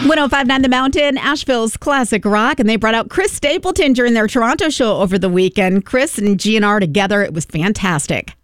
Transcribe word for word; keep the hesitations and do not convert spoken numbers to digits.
one oh five point nine The Mountain, Asheville's classic rock, and they brought out Chris Stapleton during their Toronto show over the weekend. Chris and G N R together, it was fantastic.